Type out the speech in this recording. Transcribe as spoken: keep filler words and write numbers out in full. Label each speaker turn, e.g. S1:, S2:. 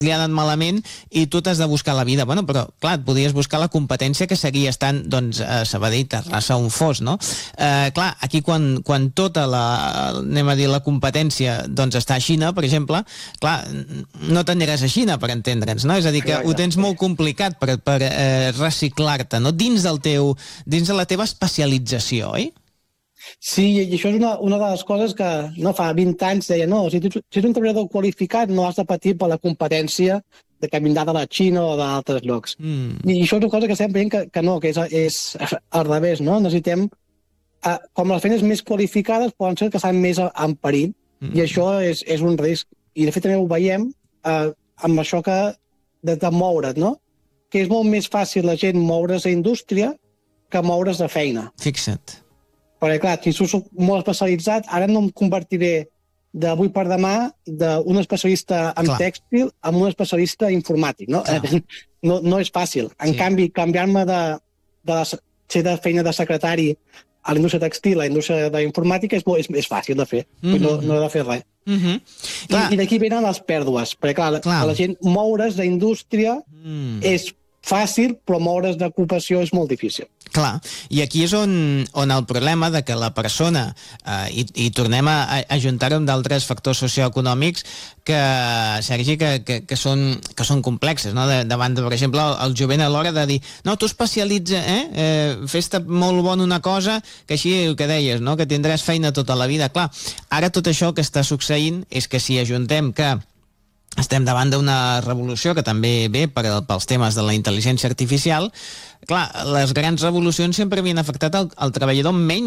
S1: li ha anat malament i tu t'has de buscar la vida. Bueno, però, clar, et podies buscar la competència que seguia estant, doncs, a Sabadell, Terrassa, on fos, no? Eh, clar, aquí quan, quan tota la, anem a dir, la competència, doncs, està a Xina, per exemple, clar, no t'aniràs a Xina, per entendre'ns, no? És a dir, que ho tens molt complicat per, per eh, reciclar-te, no? Dins del teu, dins de la teva especialització, oi?
S2: Sí, i això és una, una de les coses que no fa vint anys deia, no, si, tu, si ets un treballador qualificat no has de patir per la competència de que vindrà de la Xina o d'altres llocs. Mm. I això és una cosa que estem veient que, que no, que és, és al revés, no? Necessitem, eh, com les feines més qualificades poden ser que estan més en perill, mm. i això és, és un risc. I de fet també ho veiem eh, amb això que de, de moure't, no? Que és molt més fàcil la gent moure's a indústria que moure's a feina.
S1: Fixa't.
S2: Perquè, clar, si soc molt especialitzat, ara no em convertiré d'avui per demà d'un especialista en clar. Tèxtil a un especialista informàtic, no? No, no és fàcil. En sí. canvi, canviar-me de, de la, ser de feina de secretari a la indústria tèxtil, a la indústria d'informàtica, és, és, és fàcil de fer. Mm-hmm. no, no he de fer res. Mm-hmm. I, I d'aquí venen les pèrdues. Perquè, clar, clar. la gent moure's d'indústria mm. és fàcil, però moure's d'ocupació és molt difícil.
S1: Clar, i aquí és on, on el problema de que la persona, eh, i, i tornem a, a ajuntar-ho amb d'altres factors socioeconòmics que, Sergi, que, que, que, són, que són complexes, no? De, davant, de, per exemple, el, el jovent a l'hora de dir no, tu especialitza, eh? eh fes-te molt bon una cosa, que així el que deies, no? Que tindràs feina tota la vida. Clar, ara tot això que està succeint és que si ajuntem que estem davant d'una revolució que també ve per, pels temes de la intel·ligència artificial, clar, les grans revolucions sempre havien afectat el, el treballador menys